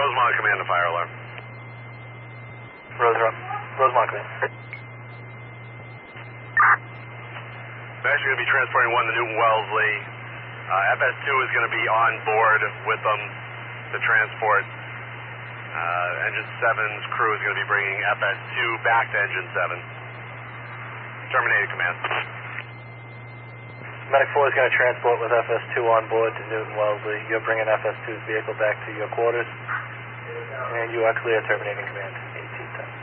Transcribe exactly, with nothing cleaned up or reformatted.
Rosemont Command to fire alarm. Rose, Rosemont Command. I'm actually going to be transporting one to Newton Wellesley. Uh, F S two is going to be on board with them to transport. Uh, Engine seven's crew is going to be bringing F S two back to Engine seven. Terminated command. Medic four is going to transport with F S two on board to Newton Wellesley. You're bringing F S two's vehicle back to your quarters, and you are clear, terminating command.